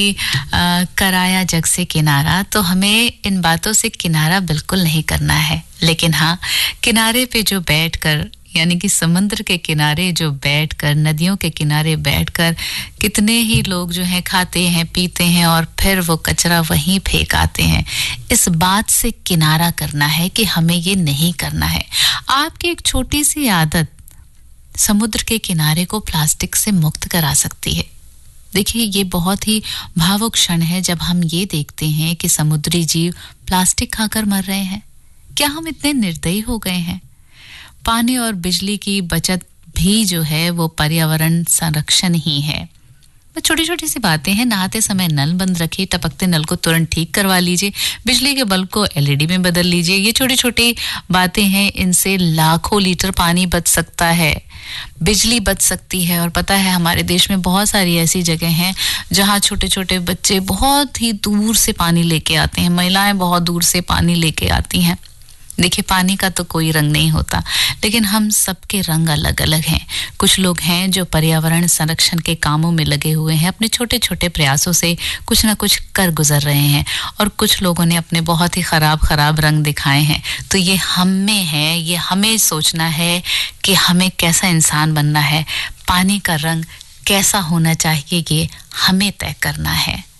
कराया जग से किनारा, तो हमें इन बातों से किनारा बिल्कुल नहीं करना है। लेकिन हाँ, किनारे पे जो बैठकर, यानी कि समुद्र के किनारे जो बैठकर, नदियों के किनारे बैठकर कितने ही लोग जो हैं खाते हैं, पीते हैं और फिर वो कचरा वहीं फेंक आते हैं। इस बात से किनारा करना है कि हमें ये नहीं करना है। आपकी एक छोटी सी आदत समुद्र के किनारे को प्लास्टिक से मुक्त करा सकती है। देखिए, ये बहुत ही भावुक क्षण है जब हम ये देखते हैं कि समुद्री जीव प्लास्टिक खाकर मर रहे हैं। क्या हम इतने निर्दयी हो गए हैं? पानी और बिजली की बचत भी जो है वो पर्यावरण संरक्षण ही है। छोटी छोटी सी बातें हैं। नहाते समय नल बंद रखिए, टपकते नल को तुरंत ठीक करवा लीजिए, बिजली के बल्ब को एलईडी में बदल लीजिए। ये छोटी छोटी बातें हैं, इनसे लाखों लीटर पानी बच सकता है, बिजली बच सकती है। और पता है, हमारे देश में बहुत सारी ऐसी जगह हैं जहां छोटे छोटे बच्चे बहुत ही दूर से पानी लेके आते हैं, महिलाएं बहुत दूर से पानी लेके आती हैं। देखिए, पानी का तो कोई रंग नहीं होता, लेकिन हम सबके रंग अलग अलग हैं। कुछ लोग हैं जो पर्यावरण संरक्षण के कामों में लगे हुए हैं, अपने छोटे छोटे प्रयासों से कुछ ना कुछ कर गुजर रहे हैं, और कुछ लोगों ने अपने बहुत ही खराब रंग दिखाए हैं। तो ये हम में है, ये हमें सोचना है कि हमें कैसा इंसान बनना है, पानी का रंग कैसा होना चाहिए, ये हमें तय करना है।